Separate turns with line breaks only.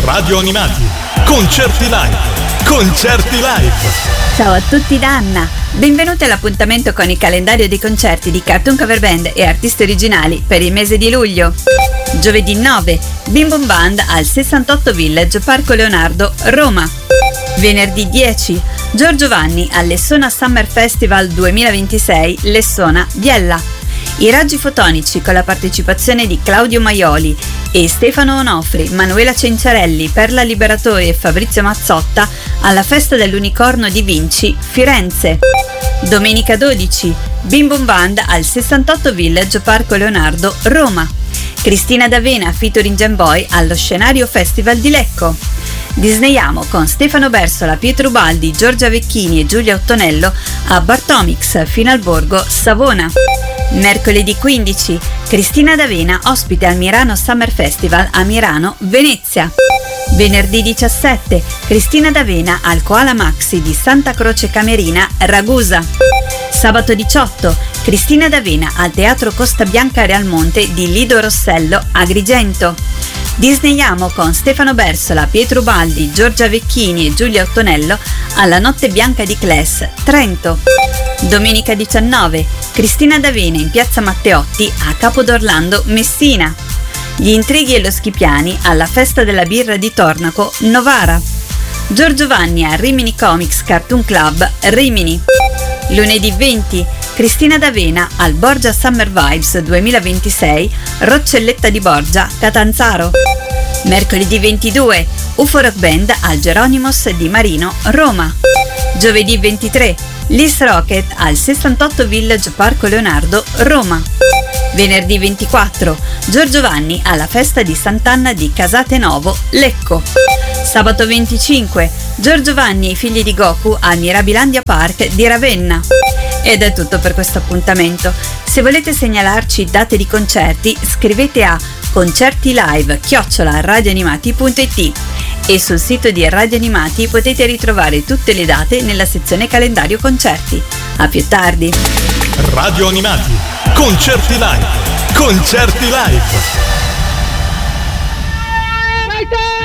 Radio Animati, concerti live, concerti live.
Ciao a tutti da Anna, benvenuti all'appuntamento con il calendario dei concerti di Cartoon Cover Band e artisti originali per il mese di luglio. Giovedì 9, Bim Bum Band al 68 Village, Parco Leonardo, Roma. Venerdì 10, Giorgio Vanni al Lessona Summer Festival 2026, Lessona, Biella. I raggi fotonici con la partecipazione di Claudio Maioli e Stefano Onofri, Manuela Cenciarelli, Perla Liberatori e Fabrizio Mazzotta alla Festa dell'Unicorno di Vinci, Firenze. Domenica 12, Bim Bum Band al 68 Village, Parco Leonardo, Roma. Cristina D'Avena featuring Gemboy allo Scenario Festival di Lecco. Disneyiamo con Stefano Bersola, Pietro Ubaldi, Giorgia Vecchini e Giulia Ottonello a Bartomix, fino al Borgo, Savona. Mercoledì 15, Cristina D'Avena ospite al Mirano Summer Festival a Mirano, Venezia. Venerdì 17, Cristina D'Avena al Koala Maxi di Santa Croce Camerina, Ragusa. Sabato 18, Cristina D'Avena al Teatro Costa Bianca Realmonte di Lido Rossello, Agrigento. Disneyiamo con Stefano Bersola, Pietro Ubaldi, Giorgia Vecchini e Giulia Ottonello alla Notte Bianca di Cles, Trento. Domenica 19, Cristina D'Avena in Piazza Matteotti a Capodorlando, Messina. Gli Intrighi e lo Schipiani alla Festa della Birra di Tornaco, Novara. Giorgio Vanni a Rimini Comics Cartoon Club, Rimini. Lunedì 20, Cristina D'Avena al Borgia Summer Vibes 2026, Roccelletta di Borgia, Catanzaro. Mercoledì 22, UFO Rock Band al Geronimos di Marino, Roma. Giovedì 23, Lis Rocket al 68 Village, Parco Leonardo, Roma. Venerdì 24, Giorgio Vanni alla Festa di Sant'Anna di Casate Novo, Lecco. Sabato 25, Giorgio Vanni e i figli di Goku al Mirabilandia Park di Ravenna. Ed è tutto per questo appuntamento. Se volete segnalarci date di concerti, scrivete a concertilive@radioanimati.it e sul sito di Radio Animati potete ritrovare tutte le date nella sezione calendario concerti. A più tardi.
Radio Animati, concerti live, concerti live.